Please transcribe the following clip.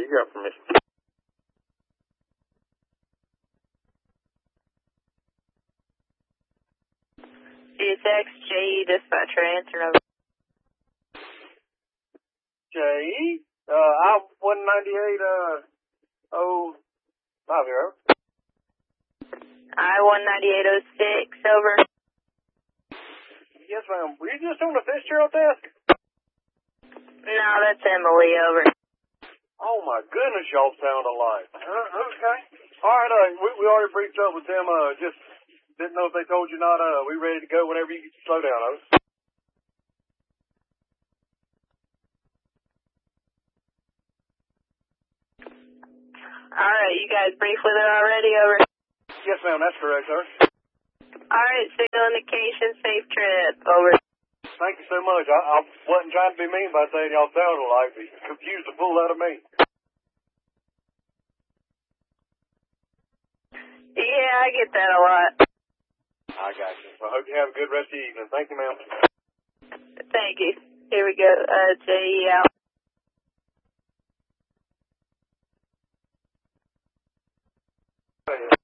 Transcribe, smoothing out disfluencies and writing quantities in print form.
you got permission. CSX, JE, dispatcher, answer over. JE, I-198, 50. I-19806, over. Yes, ma'am. Were you just on the Fitzgerald desk? No, that's Emily, over. Oh, my goodness, y'all sound alike. Okay. All right, we already briefed up with them. Just didn't know if they told you not. We ready to go whenever you slow down, over. All right, you guys briefed with her already, over. Yes, ma'am, that's correct, sir. All right, signal indication, safe trip, over. Thank you so much. I wasn't trying to be mean by saying y'all sound alike. You confused the fool out of me. Yeah, I get that a lot. I got you. I hope you have a good rest of the evening. Thank you, ma'am. Thank you. Here we go. JE out.